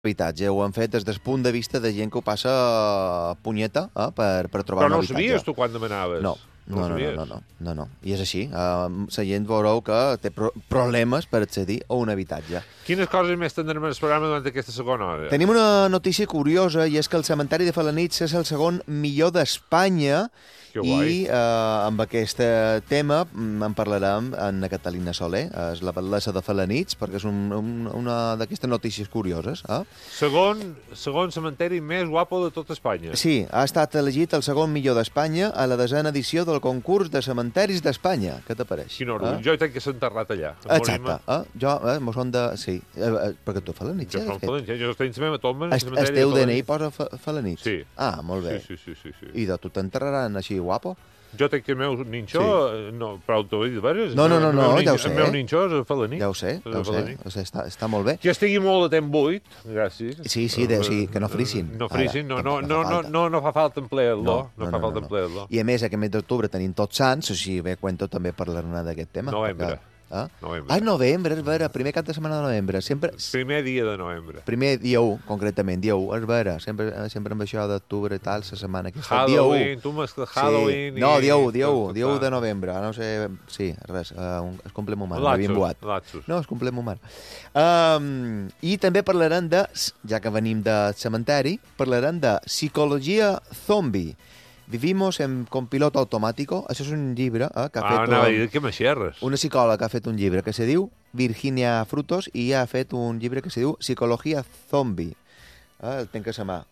habitatge. Ho han fet des del punt de vista de gent que ho passa punyeta per trobar un habitatge. Però no ho sabies tu quan demanaves? No. I és així. La gent veureu que té problemes per accedir a un habitatge. Quines coses més tindrem en el programa durant aquesta segona hora? Tenim una notícia curiosa, i és que el cementeri de Felanitx és el segon millor d'Espanya. I amb aquest tema en parlarem amb Catalina Soler, és la batllessa de Felanitx, perquè és una d'aquestes notícies curioses. Segon cementeri més guapo de tot Espanya. Sí, ha estat elegit el segon millor d'Espanya a la 10ª edició del concurs de cementeris d'Espanya. Què t'apareix? Quin orgull. Jo crec que s'ha enterrat allà. Exacte. Jo, m'ho són de... Sí, perquè tu Felanitx, Jo soc Felanitx, jo estic a Tolmen. El teu DNI posa Felanitx? Sí. Ah, molt bé. Sí. I de tu t'enterraran així guapo? Jo crec que el meu ninxó, no, però t'ho he dit, veus? No, ja ho sé. El meu ninxó és el Felanitx. Ja ho sé, està molt bé. Que estigui molt de temps buit, gràcies. Sí, que no frissin. No frissin, no fa falta emplear-lo. No fa falta emplear-lo. I a més, aquest mes d'octubre tenim Tots Sants, o sigui, bé, Cuento també parlar-ne d'aquest tema. Novembre. Novembre, és vera, primer cap de setmana de novembre. Primer dia de novembre. Primer dia 1, concretament, dia 1, és vera. Sempre amb això d'octubre i tal, la setmana aquesta. Halloween, tu mescles Halloween... No, dia 1 de novembre. No sé, sí, res, es cumple mon mare, m'havien boat. No, es cumple mon mare. I també parlarem de, ja que venim de cementeri, parlarem de psicologia zombie. Vivimos con piloto automático. Això és un llibre que ha fet... anava a dir que m'aixerres. Una psicòloga que ha fet un llibre que se diu Virginia Frutos i ha fet un llibre que se diu Psicología Zombie. El tenc a la mà.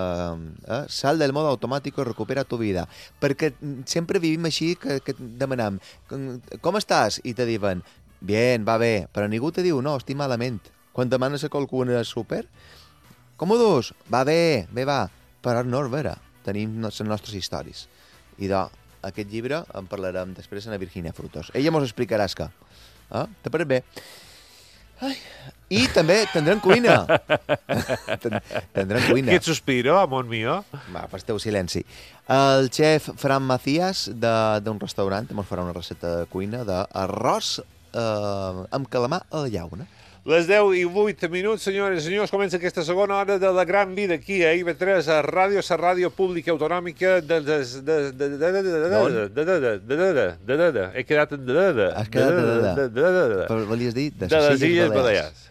Sal del modo automático y recupera tu vida. Perquè sempre vivim així que demanem com estàs? I te diuen bien, va bé. Però ningú te diu no, estic malament. Quan demanes a qualcú en el súper, com ho dus? Va bé, va. Però no és vera. Tenim les nostres històries. I d'aquest llibre en parlarem després a la Virginia Frutos. Ella mos explicarà que. Te pareix bé? I també tindrem cuina. Tindrem cuina. Què et sospiro, amor mío? Va, pues teu silenci. El xef Fran Macías d'un restaurant mos farà una recepta de cuina d'arròs amb calamar a la llauna. Les 10:08, senyores i senyors, comença aquesta segona hora de la gran vida aquí a IB3, a la ràdio pública autonòmica He quedat en Has quedat en però volies dir de les Illes Balears.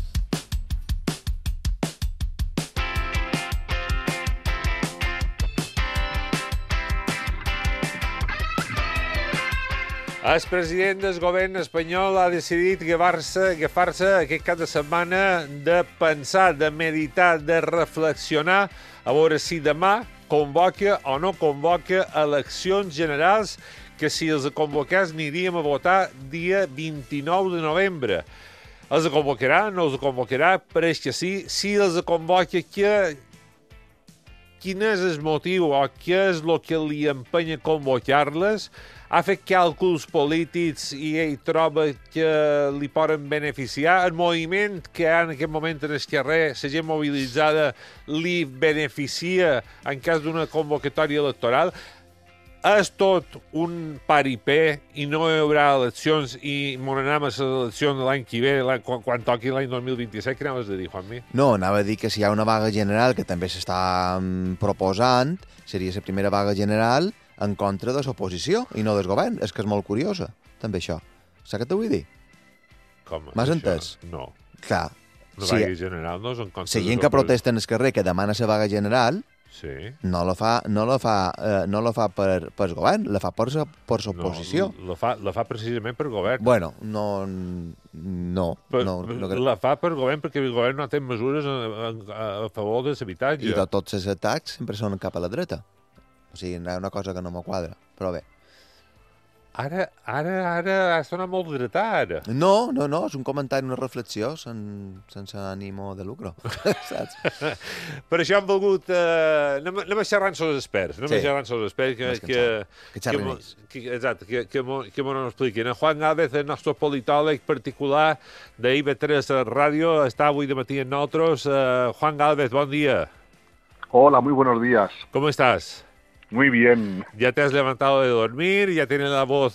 El president del govern espanyol ha decidit agafar-se aquest cap de setmana de pensar, de meditar, de reflexionar a veure si demà convoca o no convoca eleccions generals que si els convocats aniríem a votar dia 29 de novembre. Els convocarà? No els convocarà? Pareix que sí. Si els convoca, quin és el motiu o què és el que li empenya a convocar-les? Ha fet càlculs polítics i ell troba que li poden beneficiar. El moviment que hi ha en aquest moment en el carrer, la gent mobilitzada, li beneficia en cas d'una convocatòria electoral. És tot un paripé i no hi haurà eleccions i m'anem a les eleccions l'any que ve, quan toqui l'any 2027, què anaves a dir, Juanmi? No, anava a dir que si hi ha una vaga general que també s'està proposant, seria la primera vaga general en contra de l'oposició i no del govern. És que és molt curiosa, també això. Saps què t'ho vull dir? Com? M'has entès? No. Clar. Una vaga general no és en contra de la gent que protesta en el carrer, que demana la vaga general, no la fa per el govern, la fa per l'oposició. La fa precisament per govern. Bueno, no. La fa per govern perquè el govern no té mesures a favor de l'habitatge. I tots els atacs sempre són cap a la dreta. O sigui, hi ha una cosa que no m'ho quadra, però bé. Ara ha sonat molt dretà, ara. No, és un comentari, una reflexió sense ànimo de lucro, saps? Per això hem volgut... Anem a xerrar amb els experts. Anem a xerrar amb els experts que xerrin ells. Exacte, que m'ho expliquin. Juan Gálvez, el nostre politòleg particular de IB3 Ràdio, està avui de matí amb nosaltres. Juan Gálvez, bon dia. Hola, muy buenos días. ¿Cómo estás? Muy bien. Ya te has levantado de dormir, ya tienes la voz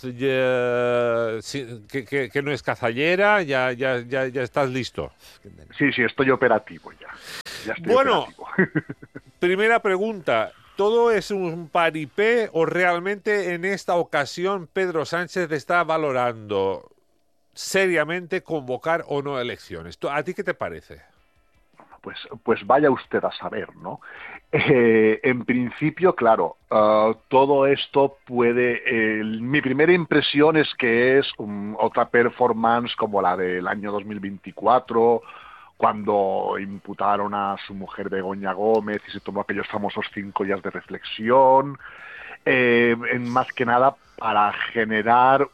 que no es cazallera, ya estás listo. Sí, estoy operativo ya. Ya estoy Bueno, operativo. primera pregunta. ¿Todo es un paripé o realmente en esta ocasión Pedro Sánchez está valorando seriamente convocar o no elecciones? ¿A ti qué te parece? Pues vaya usted a saber, ¿no? En principio, claro, todo esto mi primera impresión es que es otra performance como la del año 2024, cuando imputaron a su mujer Begoña Gómez y se tomó aquellos famosos 5 días de reflexión, más que nada para generar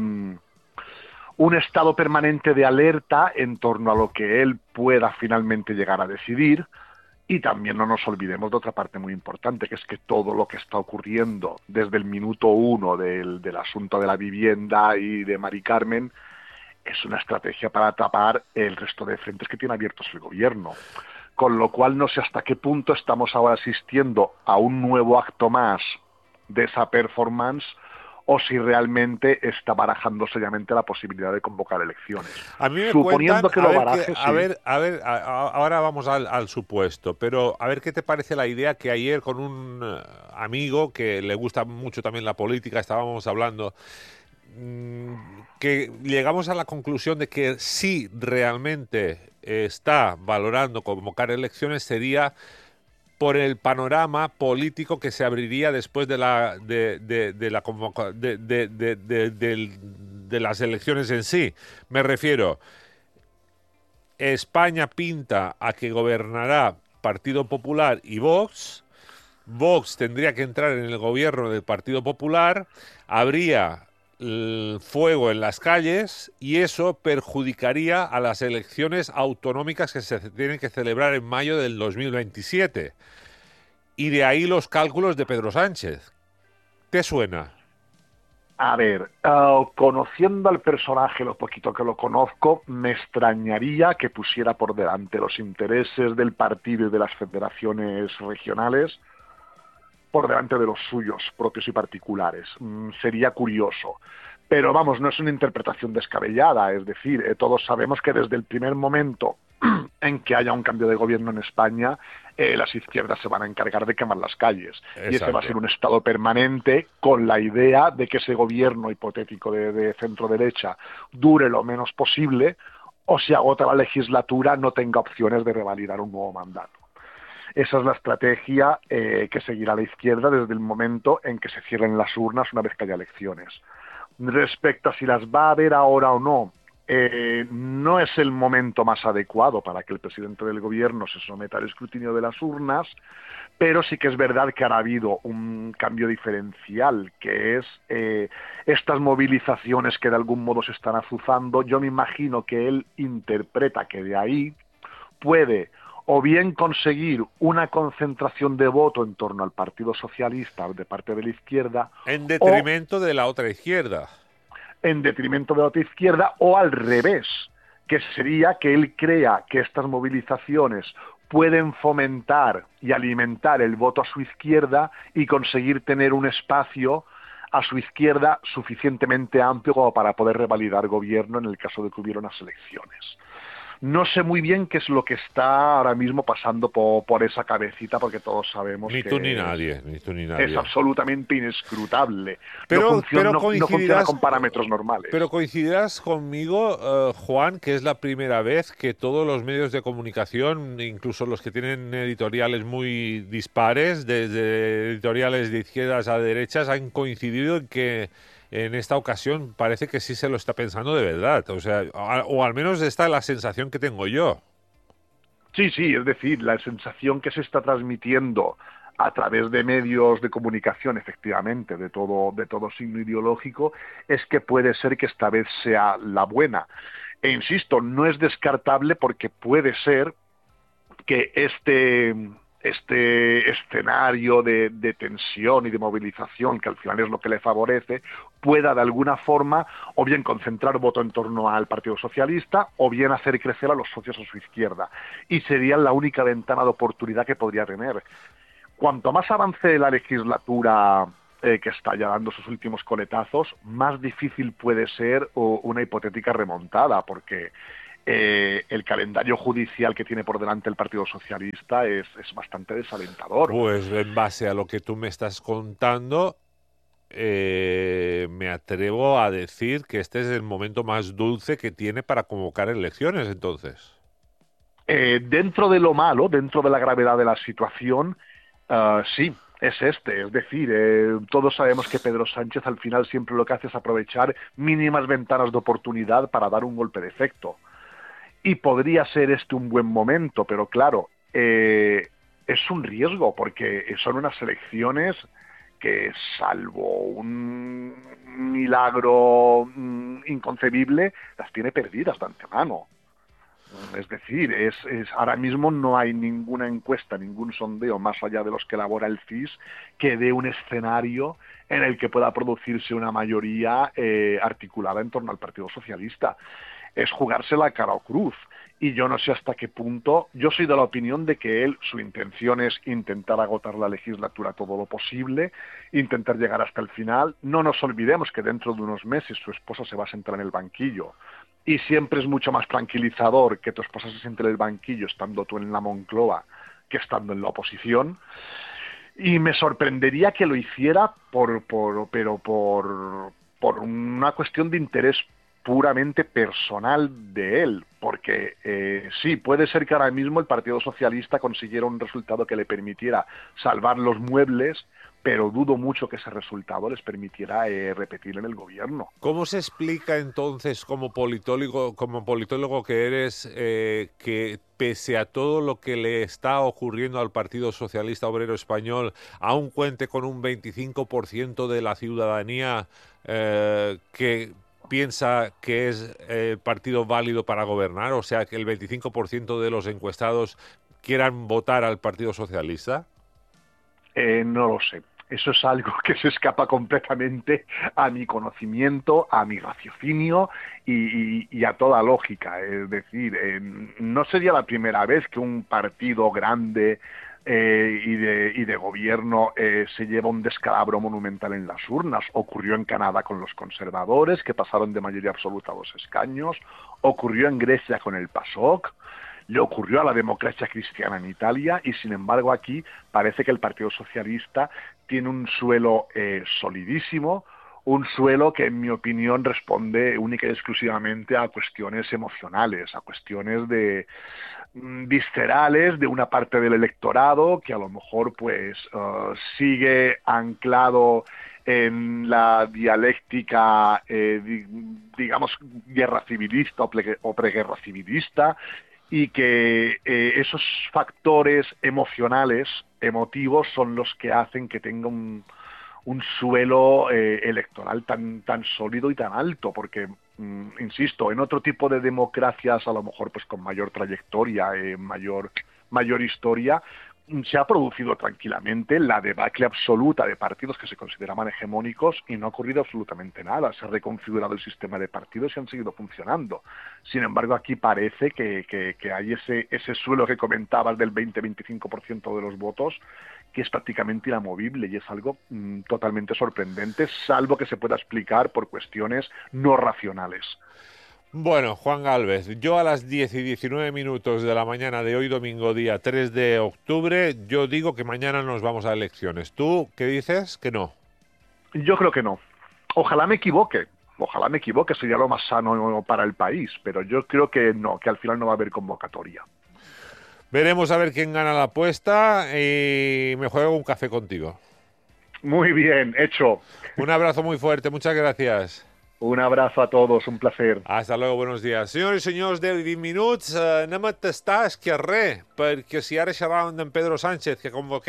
un estado permanente de alerta en torno a lo que él pueda finalmente llegar a decidir. Y también no nos olvidemos de otra parte muy importante, que es que todo lo que está ocurriendo desde el minuto 1 del asunto de la vivienda y de Mari Carmen es una estrategia para tapar el resto de frentes que tiene abiertos el gobierno. Con lo cual no sé hasta qué punto estamos ahora asistiendo a un nuevo acto más de esa performance, o si realmente está barajando seriamente la posibilidad de convocar elecciones. A mí me Suponiendo cuentan, que lo baraje, a sí. ver, ahora vamos al supuesto, pero a ver qué te parece la idea que ayer con un amigo que le gusta mucho también la política, estábamos hablando, que llegamos a la conclusión de que si realmente está valorando convocar elecciones sería por el panorama político que se abriría después de las elecciones en sí. Me refiero, España pinta a que gobernará Partido Popular y Vox. Vox tendría que entrar en el gobierno del Partido Popular, habría el fuego en las calles y eso perjudicaría a las elecciones autonómicas que se tienen que celebrar en mayo del 2027. Y de ahí los cálculos de Pedro Sánchez. ¿Te suena? A ver, conociendo al personaje lo poquito que lo conozco, me extrañaría que pusiera por delante los intereses del partido y de las federaciones regionales por delante de los suyos propios y particulares. Sería curioso. Pero vamos, no es una interpretación descabellada, es decir, todos sabemos que desde el primer momento en que haya un cambio de gobierno en España, las izquierdas se van a encargar de quemar las calles. Exacto. Y ese va a ser un estado permanente con la idea de que ese gobierno hipotético de centro-derecha dure lo menos posible, o si agota la legislatura no tenga opciones de revalidar un nuevo mandato. Esa es la estrategia que seguirá la izquierda desde el momento en que se cierren las urnas una vez que haya elecciones. Respecto a si las va a haber ahora o no, no es el momento más adecuado para que el presidente del gobierno se someta al escrutinio de las urnas, pero sí que es verdad que ahora ha habido un cambio diferencial, que es estas movilizaciones que de algún modo se están azuzando. Yo me imagino que él interpreta que de ahí puede o bien conseguir una concentración de voto en torno al Partido Socialista de parte de la izquierda, en detrimento de la otra izquierda. En detrimento de la otra izquierda, o al revés, que sería que él crea que estas movilizaciones pueden fomentar y alimentar el voto a su izquierda y conseguir tener un espacio a su izquierda suficientemente amplio como para poder revalidar gobierno en el caso de que hubiera unas elecciones. No sé muy bien qué es lo que está ahora mismo pasando por esa cabecita, porque todos sabemos ni que tú ni nadie. es absolutamente inescrutable. Pero no funciona con parámetros normales. Pero coincidirás conmigo, Juan, que es la primera vez que todos los medios de comunicación, incluso los que tienen editoriales muy dispares, desde editoriales de izquierdas a derechas, han coincidido en que en esta ocasión parece que sí se lo está pensando de verdad. O sea, o al menos esta es la sensación que tengo yo. Sí, es decir, la sensación que se está transmitiendo a través de medios de comunicación, efectivamente, de todo signo ideológico, es que puede ser que esta vez sea la buena. E insisto, no es descartable porque puede ser que este escenario de tensión y de movilización, que al final es lo que le favorece, pueda de alguna forma o bien concentrar voto en torno al Partido Socialista o bien hacer crecer a los socios a su izquierda. Y sería la única ventana de oportunidad que podría tener. cuanto más avance la legislatura que está ya dando sus últimos coletazos, más difícil puede ser una hipotética remontada, porque el calendario judicial que tiene por delante el Partido Socialista es bastante desalentador. Pues en base a lo que tú me estás contando, me atrevo a decir que este es el momento más dulce que tiene para convocar elecciones, entonces. Dentro de lo malo, dentro de la gravedad de la situación, sí, es es decir, todos sabemos que Pedro Sánchez al final siempre lo que hace es aprovechar mínimas ventanas de oportunidad para dar un golpe de efecto. Y podría ser este un buen momento, pero claro, es un riesgo, porque son unas elecciones que, salvo un milagro inconcebible, las tiene perdidas de antemano. Es decir, ahora mismo no hay ninguna encuesta, ningún sondeo, más allá de los que elabora el CIS, que dé un escenario en el que pueda producirse una mayoría articulada en torno al Partido Socialista. Es jugársela cara o cruz. Y yo no sé hasta qué punto. Yo soy de la opinión de que su intención es intentar agotar la legislatura todo lo posible, intentar llegar hasta el final. No nos olvidemos que dentro de unos meses su esposa se va a sentar en el banquillo. Y siempre es mucho más tranquilizador que tu esposa se siente en el banquillo estando tú en la Moncloa que estando en la oposición. Y me sorprendería que lo hiciera pero por una cuestión de interés puramente personal de él, porque sí, puede ser que ahora mismo el Partido Socialista consiguiera un resultado que le permitiera salvar los muebles, pero dudo mucho que ese resultado les permitiera repetir en el gobierno. ¿Cómo se explica entonces, como politólogo que eres, que pese a todo lo que le está ocurriendo al Partido Socialista Obrero Español, aún cuente con un 25% de la ciudadanía que piensa que es partido válido para gobernar? O sea, que el 25% de los encuestados quieran votar al Partido Socialista. No lo sé. Eso es algo que se escapa completamente a mi conocimiento, a mi raciocinio y a toda lógica. Es decir, no sería la primera vez que un partido grande y de gobierno se lleva un descalabro monumental en las urnas. Ocurrió en Canadá con los conservadores, que pasaron de mayoría absoluta a 2 escaños. Ocurrió en Grecia con el PASOK. Le ocurrió a la democracia cristiana en Italia, y sin embargo aquí parece que el Partido Socialista tiene un suelo solidísimo, un suelo que en mi opinión responde única y exclusivamente a cuestiones emocionales, a cuestiones viscerales de una parte del electorado que a lo mejor pues sigue anclado en la dialéctica, digamos, guerra civilista o preguerra civilista, y que esos factores emocionales, emotivos, son los que hacen que tenga un suelo electoral tan sólido y tan alto, porque, insisto, en otro tipo de democracias, a lo mejor pues con mayor trayectoria, mayor historia, se ha producido tranquilamente la debacle absoluta de partidos que se consideraban hegemónicos y no ha ocurrido absolutamente nada. Se ha reconfigurado el sistema de partidos y han seguido funcionando. Sin embargo, aquí parece que hay ese suelo que comentabas del 20-25% de los votos, que es prácticamente inamovible, y es algo totalmente sorprendente, salvo que se pueda explicar por cuestiones no racionales. Bueno, Juan Gálvez, yo a las 10:19 de la mañana de hoy, domingo día 3 de octubre, yo digo que mañana nos vamos a elecciones. ¿Tú qué dices? Que no. Yo creo que no. Ojalá me equivoque, sería lo más sano para el país, pero yo creo que no, que al final no va a haber convocatoria. Veremos a ver quién gana la apuesta y me juego un café contigo. Muy bien, hecho. Un abrazo muy fuerte, muchas gracias. Un abrazo a todos, un placer. Hasta luego, buenos días. Senyores i senyors, 10 i 20 minuts, anem a tastar esquerrer, perquè si ara xerràvem d'en Pedro Sánchez,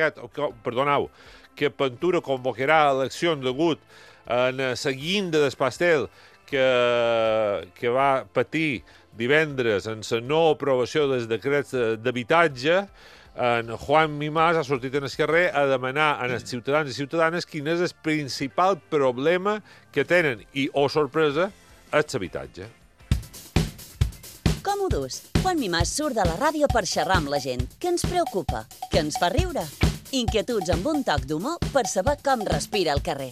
que Ventura convocarà eleccions degut en la guinda del pastel que va patir divendres en la no aprovació dels decrets d'habitatge, en Juan Mimàs ha sortit en el carrer a demanar als ciutadans i ciutadanes quin és el principal problema que tenen, i, oh sorpresa, és l'habitatge. Com ho dus? Juan Mimàs surt de la ràdio per xerrar amb la gent. Què ens preocupa? Què ens fa riure? Inquietuds amb un toc d'humor per saber com respira el carrer.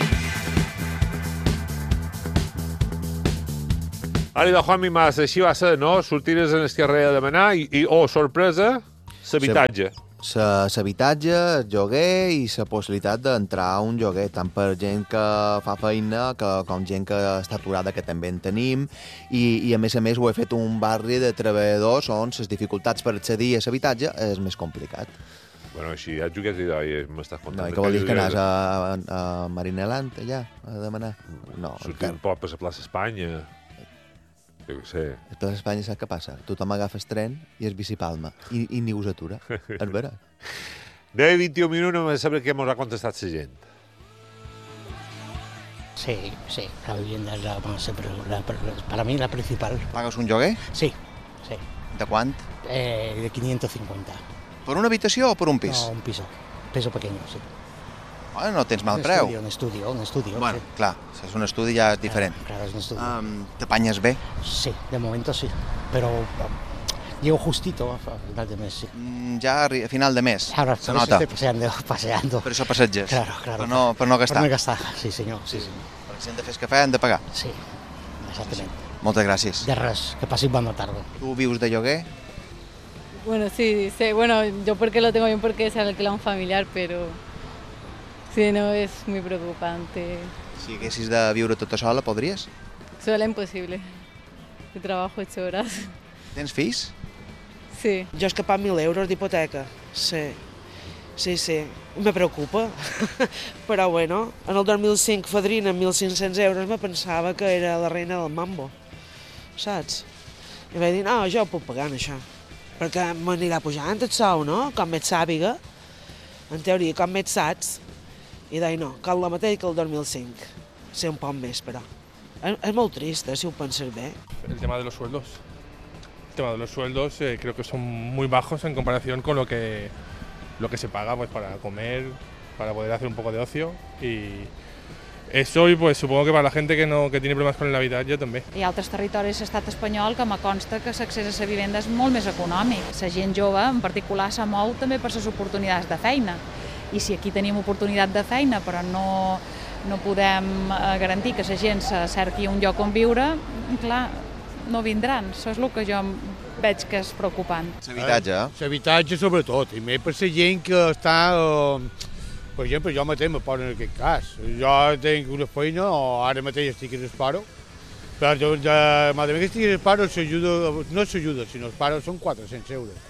Àlida, Juanmi Mas, així va ser, no? Sortires en el carrer a demanar i sorpresa, l'habitatge. L'habitatge, el lloguer i la possibilitat d'entrar a un lloguer, tant per gent que fa feina com gent que està aturada, que també en tenim, i a més ho he fet un barri de treballadors on les dificultats per accedir a l'habitatge és més complicat. Bueno, així ja jugués i m'estàs contant. No, i què vol dir que anàs a Marineland, allà, a demanar? No. Sortir un poc per la plaça Espanya. Jo què sé. A plaça Espanya saps què passa? Tothom agafa el tren i es bicipalma, i ni us atura. És vera. 10-21 minuts, només saber què ens ha contestat la gent. Sí, la vivienda es para mí la principal. Pagues un lloguer? Sí. De quant? De 550. Per una habitació o per un pis? No, un piso pequeño, sí. Bueno, no tens mal preu. Un estudio. Bueno, sí. Clar, és un estudi ja diferent. Claro, es un estudio. T'apanyes bé? Sí, de momento sí, pero llego justito a final de mes, sí. Ja a final de mes, Ahora se nota. estoy paseando. Per això passeges? Claro. Per no gastar? Per no gastar, sí senyor. Sí. Perquè si hem de fer cafè hem de pagar? Sí, exactament. Moltes gràcies. De res, que passis bona tarda. Tu vius de lloguer? Bueno, sí, bueno, yo porque lo tengo bien porque se alquila un familiar, pero sí, no, es muy preocupante. Si haguessis de viure tota sola, podries? Sola imposible. Yo trabajo 8 horas. Tens fills? Sí. Jo és que pago 1.000 euros d'hipoteca, sí. Me preocupa, però bueno, en el 2005 fadrina amb 1.500 euros me pensava que era la reina del mambo, saps? I vaig dir, no, jo ho puc pagar, això, perquè m'anirà pujant el sou, no? Com més sàpiga, en teoria, com més saps, i deia, no, cal la mateixa que el 2005, ser un poc més, però. És molt trist, si ho penses bé. El tema de los sueldos. El tema de los sueldos creo que son muy bajos en comparación con lo que se paga pues para comer, para poder hacer un poco de ocio, y eso pues supongo que para la gente que tiene problemas con el habitatge també. Hi ha altres territoris de l'estat espanyol que me consta que l'accés a la vivenda és molt més econòmic. La gent jove en particular se mou també per les oportunitats de feina, i si aquí tenim oportunitat de feina però no podem garantir que la gent se cerqui un lloc on viure, clar, no vindran. Això és el que jo veig que és preocupant. L'habitatge, L'habitatge sobretot, i més per la gent que està... Per exemple, jo mateix me poso en aquest cas. Jo tinc una feina, o ara mateix estic en el paro, però malament que estic en el paro, no s'ajuda, sinó el paro són 400 euros.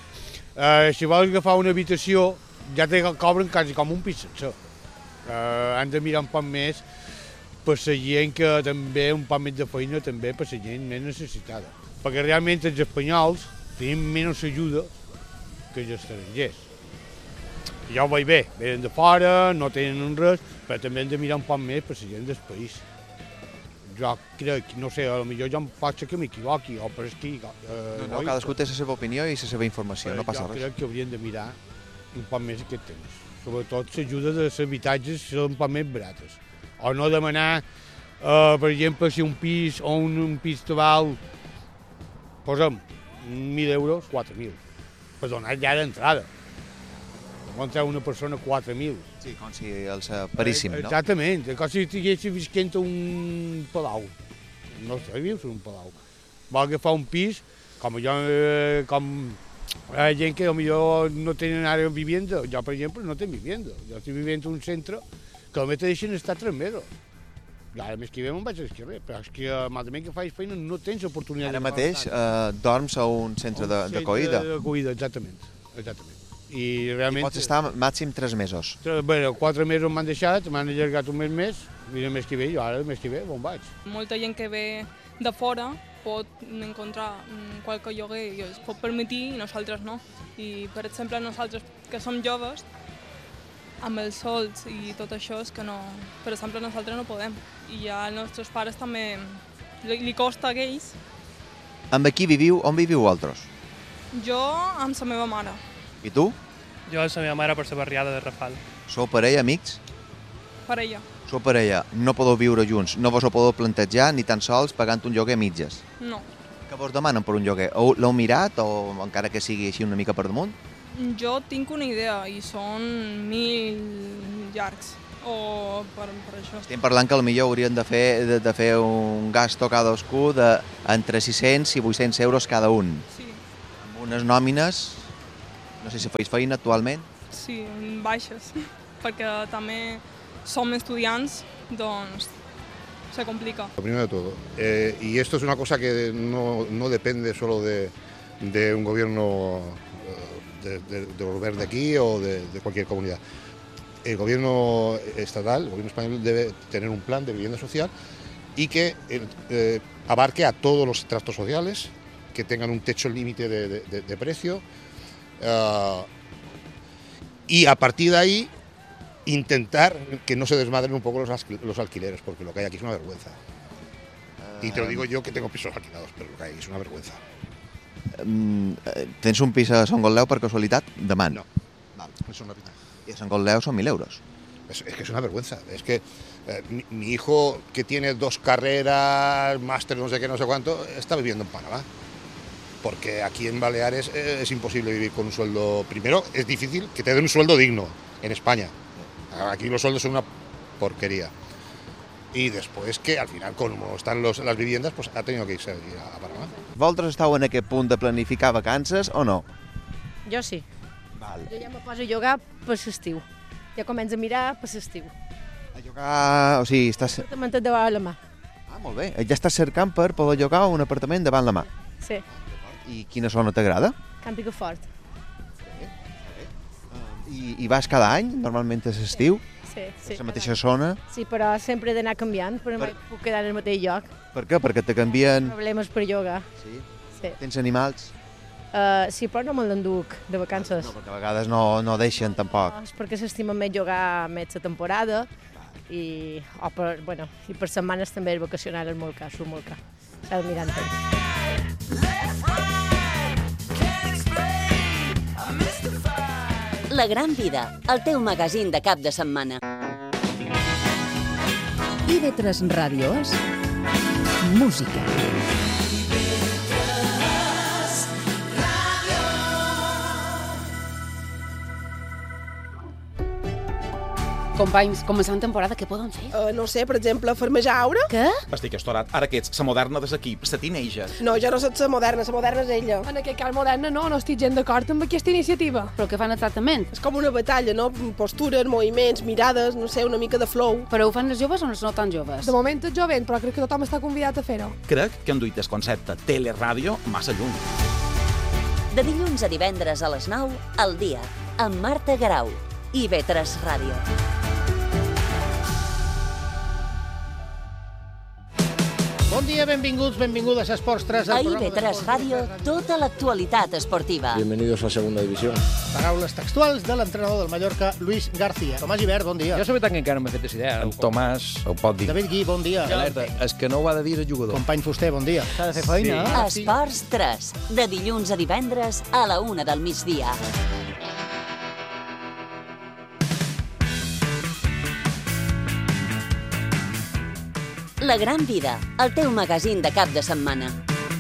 Si vols agafar una habitació, ja te cobren quasi com un pis sencer. Han de mirar un poc més per la gent que també un poc més de feina, també per la gent més necessitada. Perquè realment els espanyols tenim menys ajuda que els estrangers. Ja ho veig bé, venen de fora, no tenen res, però també hem de mirar un poc més per la gent del país. Jo crec, no sé, potser jo em pot ser que m'equivoqui, o per aquí... No, cadascú té la seva opinió i la seva informació, no passa res. Jo crec que hauríem de mirar un poc més aquest temps. Sobretot l'ajuda de els habitatges són un poc més barates. O no demanar, per exemple, si un pis o un pis te val, posem 1.000 euros, 4.000, per donar ja d'entrada. Encontrar una persona 4.000. Sí, com si el paríssim, no? Exactament, com si estiguessis visquent a un palau. No sé, vius en un palau. Vol agafar un pis, com jo, com hi ha gent que potser no tenen ara vivienda. Jo, per exemple, no tinc vivienda. Jo estic vivint en un centre que només te deixen estar 3 mesos. Jo ara més que bé me'n vaig al carrer, però és que malament que faig feina no tens oportunitat. Ara mateix dorms a un centre d'acollida. D'acollida, exactament. I realment... I pots estar màxim 3 mesos. Bé, 4 mesos m'han deixat, m'han allargat un mes més, i el mes que ve, jo ara el mes que ve, on vaig? Molta gent que ve de fora pot encontrar qualque lloguer i es pot permetre i nosaltres no. I, per exemple, nosaltres que som joves, amb els sols i tot això és que no... Per exemple, nosaltres no podem. I ja als nostres pares també li costa a ells. Amb qui viviu? On viviu vosaltres? Jo amb la meva mare. I tu? Jo amb la meva mare per la barriada de Rafal. Sou parella, amics? Parella. Sou parella, no podeu viure junts, no vos ho podeu plantejar ni tan sols pagant un lloguer a mitges. No. Què vos demanen per un lloguer? L'heu mirat o encara que sigui així una mica per damunt? Jo tinc una idea i són 1.000 llargs. O per això. Estem parlant que potser haurien de fer un gasto cadascú entre 600 i 800 euros cada un. Sí. Amb unes nòmines, no sé si feis feina actualment. Sí, baixes, perquè també som estudiants, doncs se complica. Lo primero de todo, y esto es una cosa que no depende solo de un gobierno del gobierno de aquí o de cualquier comunidad. El gobierno estatal, el gobierno español debe tener un plan de vivienda social y que abarque a todos los estratos sociales, que tengan un techo límite de precio y a partir de ahí intentar que no se desmadren un poco los alquileres, porque lo que hay aquí es una vergüenza. Y te lo digo yo que tengo pisos alquilados, pero lo que hay aquí es una vergüenza. Tens un pis a Sant Gotleu per casualitat? Demà. No, eso no es. I a Sant Gotleu són 1.000 euros. Es que es una vergüenza. Es que mi hijo, que tiene 2 carreras, máster, no sé qué, no sé cuánto, está viviendo en Panamá. Porque aquí en Baleares es imposible vivir con un sueldo. Primero, es difícil que te den un sueldo digno en España. Aquí los sueldos son una porquería. Y después que al final, como están las viviendas, pues ha tenido que irse a Panamá. Vosaltres esteu en aquest punt de planificar vacances o no? Jo sí. Val. Jo ja me poso a llogar per l'estiu. Ja començo a mirar per l'estiu. A llogar... O sigui, estàs... Apartamentet davant la mà. Ah, molt bé. Ja estàs cercant per poder llogar un apartament davant la mà. Sí. I quina zona t'agrada? Can Picafort. I vas cada any, normalment és estiu? Sí, sí. A la mateixa zona? Sí, però sempre he d'anar canviant, però mai puc quedar en el mateix lloc. Per què? Perquè te canvien... Problemes per llogar. Sí? Sí. Tens animals? Sí, però no me l'enduc de vacances. No, perquè a vegades no deixen tampoc. És perquè s'estimen més llogar més la temporada i per setmanes també el vacacional és molt car, surt molt car. S'ha de mirar en temps. La Gran Vida, el teu magazín de cap de setmana. IB3 Ràdio és música. Companys, començant temporada, què poden fer? No sé, per exemple, farmejaure. Què? Estic estorat. Ara que ets la moderna de l'equip, la teenager. No, jo no soc la moderna és ella. En aquest cas moderna no estic gens d'acord amb aquesta iniciativa. Però què fan exactament? És com una batalla, no? Postures, moviments, mirades, no sé, una mica de flow. Però ho fan les joves o no tan joves? De moment és jovent, però crec que tothom està convidat a fer-ho. Crec que han duit el concepte teleràdio massa lluny. De dilluns a divendres a les 9, al dia, amb Marta Garau, IB3 Ràdio. Bon dia, benvinguts, benvingudes a Esports 3. A IB3 Ràdio, tota l'actualitat esportiva. Bienvenidos a Segunda División. Paraules textuals de l'entrenador del Mallorca, Luis García. Tomàs Gibert, bon dia. Jo sobretot que encara no m'he fet idea. En Tomàs ho pot dir. David Gui, bon dia. Alerta, és que no ho ha de dir el jugador. Company Fuster, bon dia. S'ha de fer feina, eh? Esports 3, de dilluns a divendres a la 1 del migdia. La Gran Vida, el teu magazín de cap de setmana.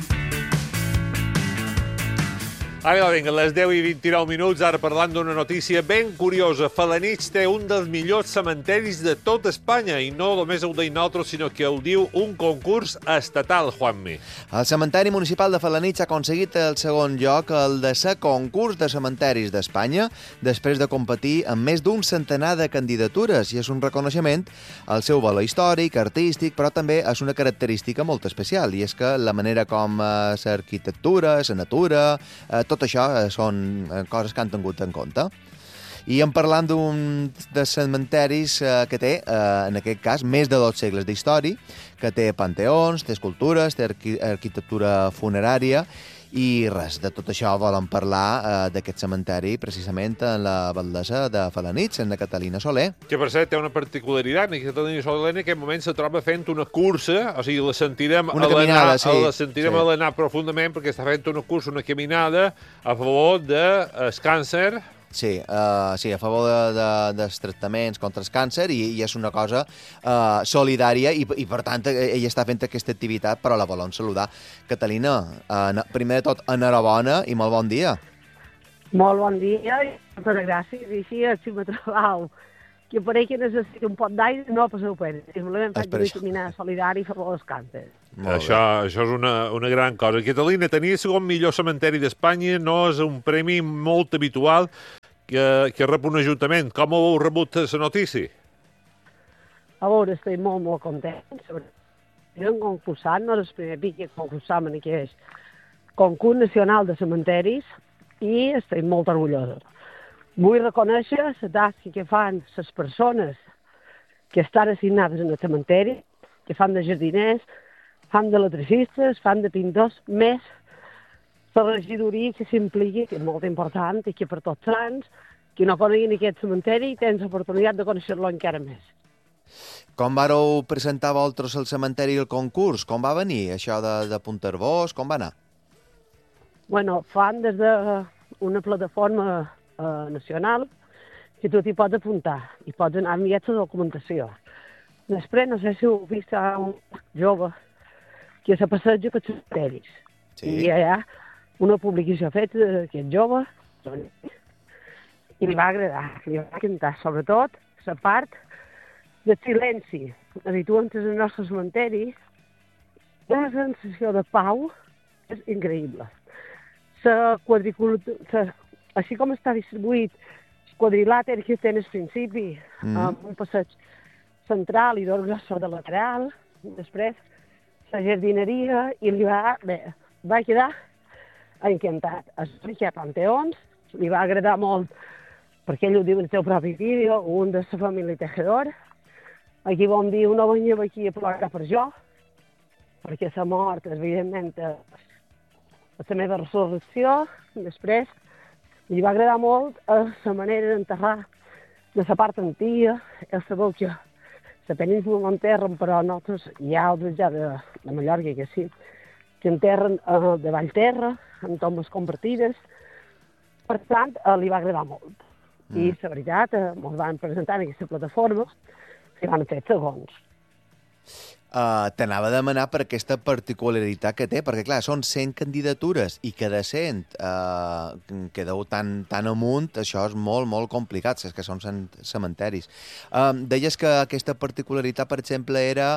Ara vinga, les 10 i 29 minuts, ara parlant d'una notícia ben curiosa. Felanitx té un dels millors cementeris de tot Espanya, i no només ho deim nosaltres, sinó que ho diu un concurs estatal, Juanmi. El cementeri municipal de Felanitx ha aconseguit el segon lloc, el de ser concurs de cementeris d'Espanya, després de competir amb més d'un centenar de candidatures, i és un reconeixement al seu valor històric, artístic, però també és una característica molt especial, i és que la manera com l'arquitectura, la natura, tot això són coses que han tingut en compte. I en parlant d'un dels cementeris que té, en aquest cas, més de 2 segles d'història, que té panteons, té escultures, té arquitectura funerària, i res, de tot això volen parlar d'aquest cementeri precisament en la batllessa de Felanitx, en la Catalina Soler. Que per cert té una particularitat, la Catalina Soler en aquest moment se troba fent una cursa, o sigui, la sentirem a l'anar profundament perquè està fent una cursa, una caminada a favor del càncer. Sí, a favor dels tractaments contra el càncer, i és una cosa solidària, i per tant ella està fent aquesta activitat, però la volem saludar. Catalina, primer de tot, enhorabona i molt bon dia. Molt bon dia i moltes gràcies. I així, si me trobau que pareix que necessita un pot d'aire, no passeu pena. Simplement faig un vitamina solidari i fer les cantes. Això és una gran cosa. Catalina, tenir el segon millor cementeri d'Espanya no és un premi molt habitual que rep un ajuntament. Com ho heu rebut la notícia? A veure, estic molt, molt content. Era un concursant, no és el primer pic que concursam en aquest concurs nacional de cementeris i estic molt orgullosa. Vull reconèixer la tasca que fan les persones que estan assignades en el cementeri, que fan de jardiners, fan d'electricistes, fan de pintors, més la regidoria que s'impliqui, que és molt important, i que per tots anys, qui no coneguin aquest cementeri, tens l'oportunitat de conèixer-lo encara més. Com vareu presentar vosaltres el cementeri i el concurs? Com va venir això de Puntervós? Com va anar? Bueno, fan des d'una plataforma nacional que tu t'hi pots apuntar i pots anar enviant la documentació. Després, no sé si heu vist un jove que se passeja per cementeris. Sí. I hi ha una publicació feta d'aquest jove i li va agradar, li va encantar, sobretot la part de silenci. És a dir, tu entres al nostre cementeri, una sensació de pau és increïble. Així com està distribuït el quadrilàter que té al principi, amb un passeig central i dos grossos de lateral, després la jardineria, i va quedar encantat. Hi ha panteons, li va agradar molt, perquè ell ho diu en el seu propi vídeo, un de la família Tejedor. Aquí vam dir, no veníem aquí a plorar per jo, perquè la mort, evidentment, és la meva resurrecció. Després, li va agradar molt la manera d'enterrar de la part antiga. Ell sabeu que la península no enterren, però nosaltres hi ha altres ja de Mallorca que sí, que enterren de vall terra, amb tombes compartides. Per tant, li va agradar molt. I la veritat, ens van presentar en aquesta plataforma i van fer segons. T'anava a demanar per aquesta particularitat que té, perquè clar, són 100 candidatures i que de 100 quedeu tan amunt, això és molt, molt complicat, és que són cementeris. Deies que aquesta particularitat, per exemple, era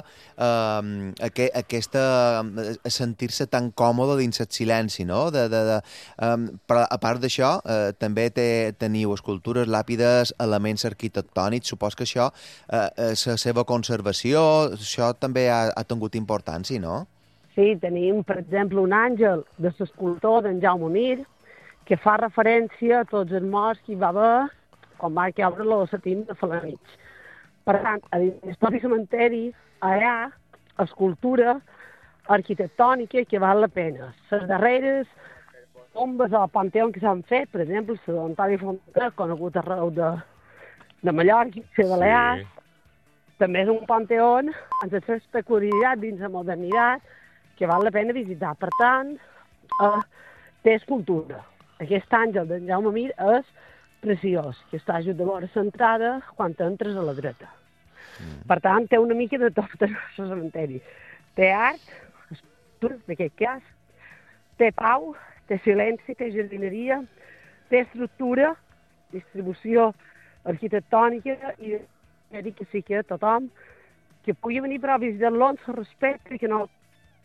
sentir-se tan còmode dins el silenci, no? Però a part d'això, també teniu escultures, làpides, elements arquitectònics, supos que això, la seva conservació, això també ha tingut importància, no? Sí, tenim, per exemple, un àngel de l'escultor d'en Jaume Mir, que fa referència a tots els morts que hi va haver quan va caure la Satim de Felanitx. Per tant, a l'història del cementeri hi ha escultura arquitectònica que val la pena. Les darreres tombes al panteó que s'han fet, per exemple, la d'Antoni Fontanet, conegut arreu de Mallorca, de Balears, també és un panteó amb les peculiaritats dins la modernitat que val la pena visitar. Per tant, té escultura. Aquest àngel d'en Jaume Mir és preciós, que està just de vora centrada quan entres a la dreta. Per tant, té una mica de tot el nostre cementeri. Té art, escultura, en aquest cas, té pau, té silenci, té jardineria, té estructura, distribució arquitectònica i dir que sí que tothom que pugui venir però a visitar-lo amb respecte que no...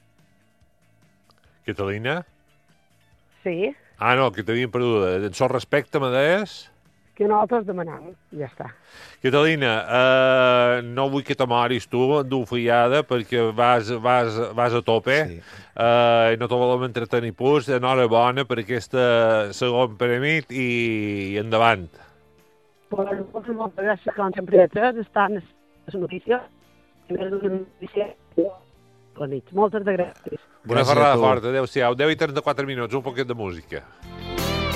Catalina? Sí. Ah, no, que t'havien perduda. En sol respecte, me deies? Que nosaltres demanam, ja està. Catalina, no vull que t'amoris tu d'ofiada perquè vas a tope. Sí. No te volem entretenir pus. Enhorabona per aquesta segon premi i endavant. Bueno, moltes gràcies, com sempre, estan les notícies. Moltes gràcies. Una ferrada forta, adéu-siau. 10:34, un poquet de música.